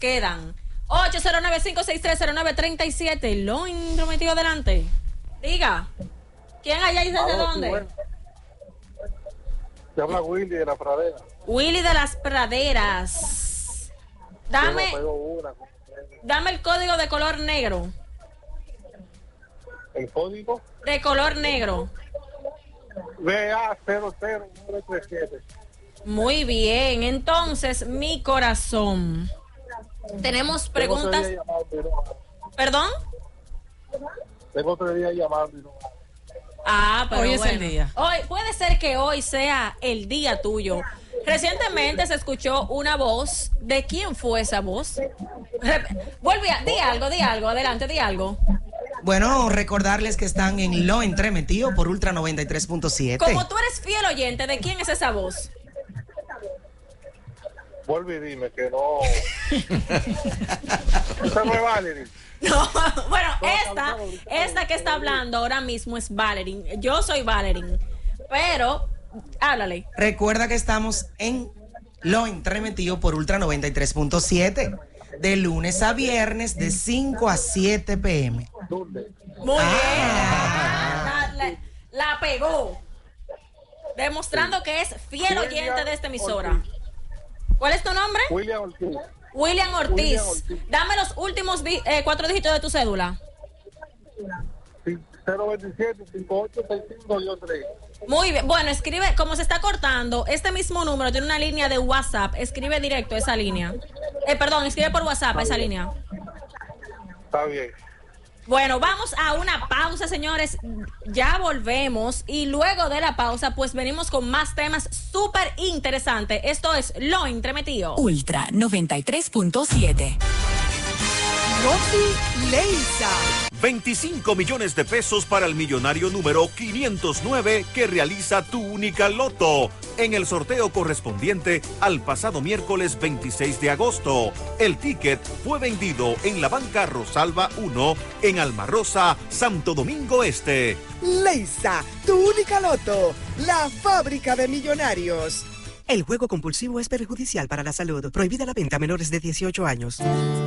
quedan. 809-56309-37. Lo intrometido adelante. Diga. ¿Quién allá y desde dónde? Bueno. Se habla Willy de la Pradera. Willy de las Praderas. Dame el código de color negro. ¿El código? De color negro. BA00937. Muy bien, entonces, mi corazón. Tenemos preguntas. ¿Perdón? Tengo otro día llamando. Pero hoy bueno. es el día. Hoy puede ser que hoy sea el día tuyo. Recientemente se escuchó una voz. ¿De quién fue esa voz? Di algo, adelante, di algo. Bueno, recordarles que están en Lo Entremetido por Ultra 93.7. Como tú eres fiel oyente, ¿de quién es esa voz? Vuelve y dime que no. Esa no es Valerie. No, bueno, esta que está hablando ahora mismo es Valerie. Yo soy Valerie. Pero, háblale. Recuerda que estamos en Lo Entremetido por Ultra 93.7. De lunes a viernes, de 5 a 7 p.m. Muy bien. La pegó. Demostrando que es fiel oyente de esta emisora. ¿Cuál es tu nombre? William Ortiz. Dame los últimos 4 dígitos de tu cédula. 027-5865-3. Muy bien. Bueno, escribe, como se está cortando, este mismo número tiene una línea de WhatsApp. Escribe directo esa línea. Escribe por WhatsApp esa línea. Está bien. Bueno, vamos a una pausa, señores. Ya volvemos y luego de la pausa, pues venimos con más temas súper interesantes. Esto es Lo Entremetido. Ultra 93.7. Rosy Leisa. 25 millones de pesos para el millonario número 509 que realiza Tu Única Loto en el sorteo correspondiente al pasado miércoles 26 de agosto. El ticket fue vendido en la banca Rosalba 1 en Almarrosa, Santo Domingo Este. Leisa, Tu Única Loto, la fábrica de millonarios. El juego compulsivo es perjudicial para la salud. Prohibida la venta a menores de 18 años.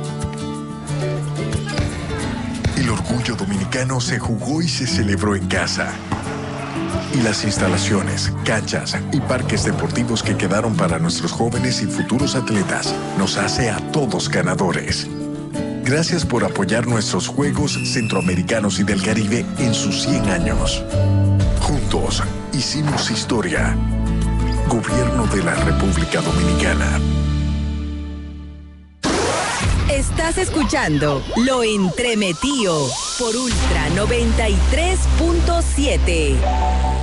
El orgullo dominicano se jugó y se celebró en casa. Y las instalaciones, canchas y parques deportivos que quedaron para nuestros jóvenes y futuros atletas nos hace a todos ganadores. Gracias por apoyar nuestros Juegos Centroamericanos y del Caribe en sus 100 años. Juntos hicimos historia. Gobierno de la República Dominicana. Estás escuchando Lo Entremetido por Ultra 93.7.